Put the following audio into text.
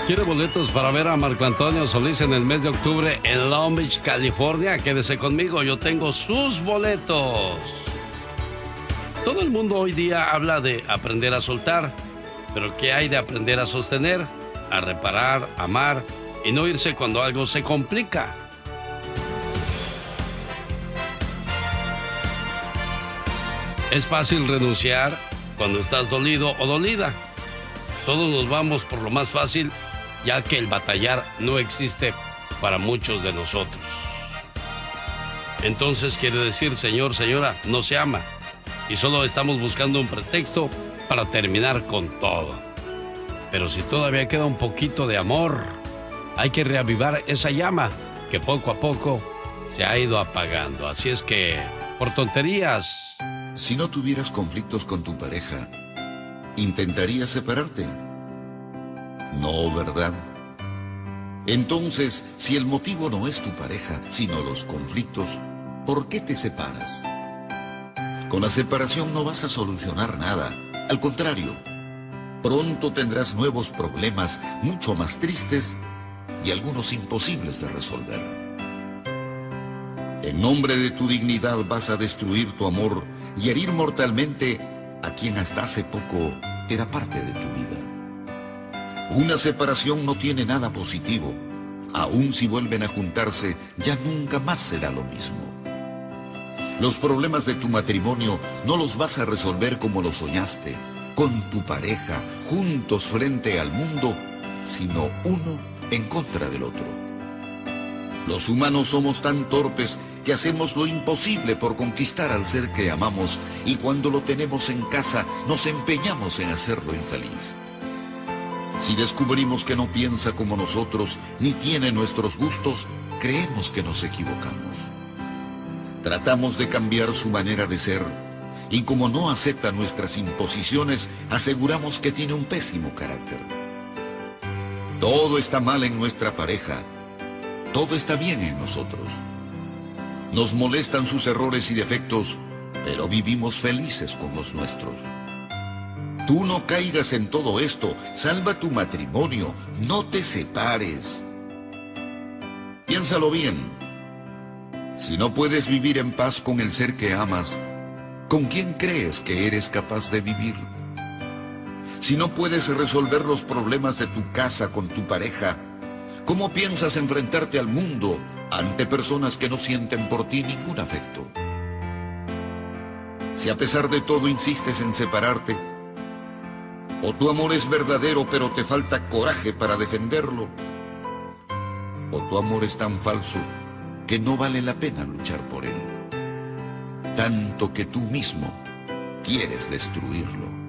¿Quiere boletos para ver a Marco Antonio Solís en el mes de octubre en Long Beach, California? Quédese conmigo, yo tengo sus boletos. Todo el mundo hoy día habla de aprender a soltar, pero ¿qué hay de aprender a sostener, a reparar, amar y no irse cuando algo se complica? Es fácil renunciar cuando estás dolido o dolida. Todos nos vamos por lo más fácil, ya que el batallar no existe para muchos de nosotros. Entonces quiere decir, señor, señora, no se ama y solo estamos buscando un pretexto para terminar con todo. Pero si todavía queda un poquito de amor, hay que reavivar esa llama que poco a poco se ha ido apagando. Así es que, por tonterías... Si no tuvieras conflictos con tu pareja, ¿intentarías separarte? No, ¿verdad? Entonces, si el motivo no es tu pareja, sino los conflictos, ¿por qué te separas? Con la separación no vas a solucionar nada. Al contrario, pronto tendrás nuevos problemas mucho más tristes y algunos imposibles de resolver. En nombre de tu dignidad vas a destruir tu amor y herir mortalmente a quien hasta hace poco era parte de tu vida. Una separación no tiene nada positivo. Aun si vuelven a juntarse, ya nunca más será lo mismo. Los problemas de tu matrimonio no los vas a resolver como lo soñaste, con tu pareja, juntos frente al mundo, sino uno en contra del otro. Los humanos somos tan torpes que hacemos lo imposible por conquistar al ser que amamos y cuando lo tenemos en casa nos empeñamos en hacerlo infeliz. Si descubrimos que no piensa como nosotros ni tiene nuestros gustos, creemos que nos equivocamos. Tratamos de cambiar su manera de ser y como no acepta nuestras imposiciones, aseguramos que tiene un pésimo carácter. Todo está mal en nuestra pareja. Todo está bien en nosotros. Nos molestan sus errores y defectos, pero vivimos felices con los nuestros. Tú no caigas en todo esto, salva tu matrimonio, no te separes. Piénsalo bien. Si no puedes vivir en paz con el ser que amas, ¿con quién crees que eres capaz de vivir? Si no puedes resolver los problemas de tu casa con tu pareja, ¿cómo piensas enfrentarte al mundo ante personas que no sienten por ti ningún afecto? Si a pesar de todo insistes en separarte, o tu amor es verdadero pero te falta coraje para defenderlo, o tu amor es tan falso que no vale la pena luchar por él, tanto que tú mismo quieres destruirlo.